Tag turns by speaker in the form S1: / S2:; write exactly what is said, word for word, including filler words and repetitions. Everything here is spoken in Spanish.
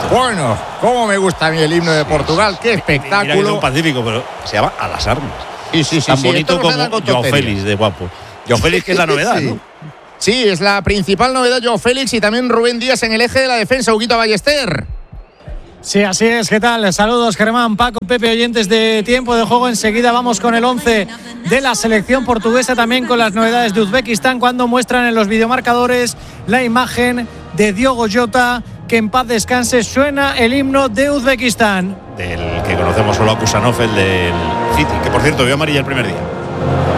S1: Bueno, cómo me gusta a mí el himno de Portugal, qué espectáculo.
S2: Mira que es un pacífico, pero se llama A las armas.
S1: Sí, sí, sí,
S2: tan
S1: sí,
S2: bonito como Joao Félix de guapo. Joao Félix, que es la novedad,
S1: sí.
S2: ¿no?
S1: Sí, es la principal novedad, Joao Félix, y también Rubén Díaz en el eje de la defensa, Huguito Ballester.
S3: Sí, así es. ¿Qué tal? Saludos, Germán, Paco, Pepe, oyentes de Tiempo de Juego. Enseguida vamos con el once de la selección portuguesa, también con las novedades de Uzbekistán, cuando muestran en los videomarcadores la imagen de Diogo Jota, que en paz descanse. Suena el himno de Uzbekistán.
S2: Del que conocemos solo a Kusanov, el del City, que por cierto vio amarilla el primer día.